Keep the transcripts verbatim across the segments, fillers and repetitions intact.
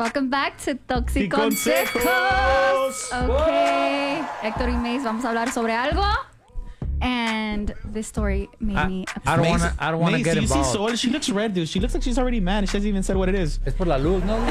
Welcome back to Toxiconsejos. Consejos. Okay. Héctor y Mace, vamos a hablar sobre algo. And this story made I, me upset. I don't Mace- want to. I don't want to Mace, get do you involved. see Sol? She looks red, dude. She looks like she's already mad. She hasn't even said what it is. Es por la luz, no.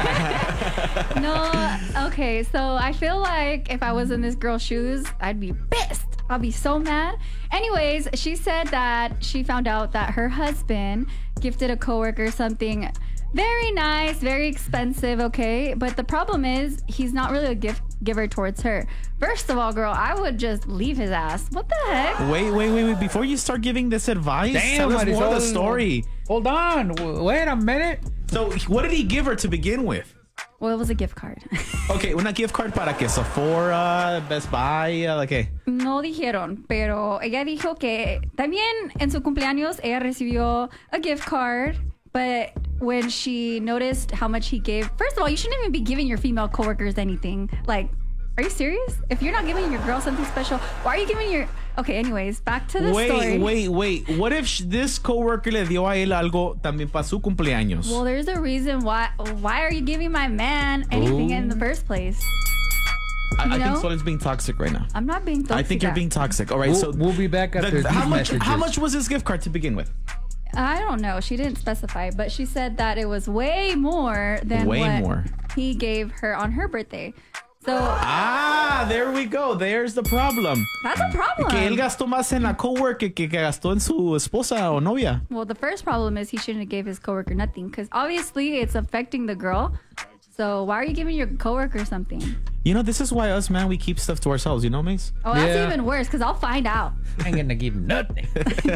No, okay, so I feel like if I was in this girl's shoes, I'd be pissed. I'll be so mad. Anyways, she said that she found out that her husband gifted a coworker something very nice, very expensive, okay? But the problem is he's not really a gift giver towards her. First of all, girl, I would just leave his ass. What the heck? Wait, wait, wait, wait. Before you start giving this advice, Damn, tell us more of the Marisol. story. Hold on. W- Wait a minute. So, what did he give her to begin with? Well, it was a gift card. Okay, una gift card para que Sephora, Best Buy, uh, like, okay. No dijeron, pero ella dijo que también en su cumpleaños ella recibió a gift card, but when she noticed how much he gave, first of all, you shouldn't even be giving your female coworkers anything. Like, are you serious? If you're not giving your girl something special, why are you giving your... Okay, anyways, back to the Wait, story. wait, wait. What if sh- this coworker le dio a él algo también para su cumpleaños? Well, there's a reason why. Why are you giving my man anything Ooh. in the first place? I, I you think know? Sol is being toxic right now. I'm not being toxic. I think you're being toxic. All right, We'll, so we'll be back the- after the- these how much? messages. How much was this gift card to begin with? I don't know. She didn't specify, but she said that it was way more than Way what more. he gave her on her birthday. So Ah, there we go. There's the problem. that's a problem. Que él gastó más en la coworker que, que gastó en su esposa o novia. Well, the first problem is he shouldn't have gave his coworker nothing because obviously it's affecting the girl. So why are you giving your coworker something? You know, this is why us, man, we keep stuff to ourselves. You know, Mace? Oh, that's Yeah. even worse because I'll find out. I ain't gonna give nothing.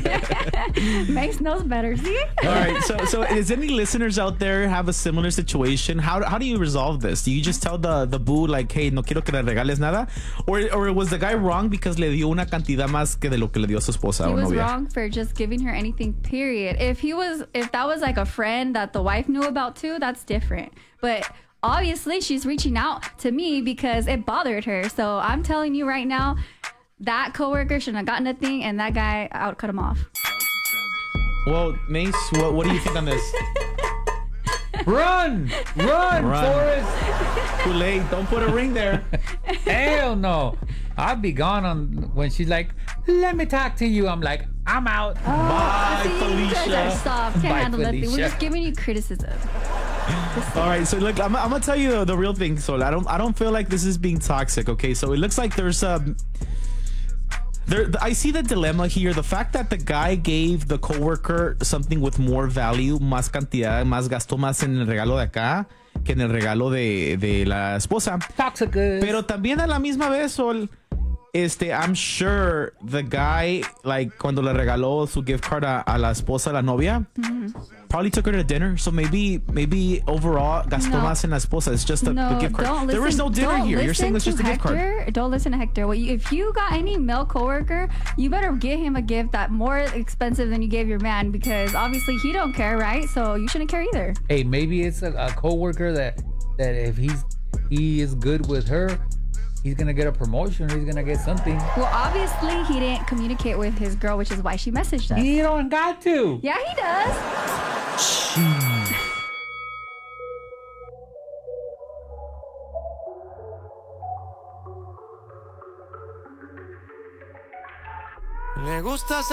Mace knows better. See? All right. So, so is any listeners out there have a similar situation? How how do you resolve this? Do you just tell the the boo like, hey, no quiero que le regales nada, or or was the guy wrong because le dio una cantidad más que de lo que le dio su esposa He o was novia? wrong for just giving her anything, period. If he was, if that was like a friend that the wife knew about too, that's different. But obviously she's reaching out to me because it bothered her. So I'm telling you right now, that coworker shouldn't have got nothing and that guy, I would cut him off. Well, Mace, what what do you think on this? Run, run, Run. Forrest. Too late. Don't put a ring there. Hell no. I'd be gone on when she's like, let me talk to you. I'm like, I'm out. Bye, See, you guys Felicia. are soft. Can't Bye, handle nothing. We're Felicia. just giving you criticism. All right, so look, I'm, I'm gonna tell you the, the real thing. So I don't, I don't feel like this is being toxic. Okay, so it looks like there's um, there. I see the dilemma here. The fact that the guy gave the coworker something with more value, más cantidad, más gastó más en el regalo de acá que en el regalo de, de la esposa. Toxic. Pero también a la misma vez, Sol, este, I'm sure the guy, like, cuando le regaló su gift card a, a la esposa, la novia, probably took her to dinner. So maybe, maybe overall, gastó No. más en la esposa. It's just the, No, the gift card. don't listen. There is no dinner don't here. You're saying it's listen just a to gift card. Hector. Don't listen to Hector. Well, you, if you got any male coworker, you better get him a gift that more expensive than you gave your man because obviously he don't care, right? So you shouldn't care either. Hey, maybe it's a, a coworker that that if he's he is good with her, he's gonna get a promotion. He's gonna get something. Well, obviously he didn't communicate with his girl, which is why she messaged us. You don't got to. Yeah, he does. Le gusta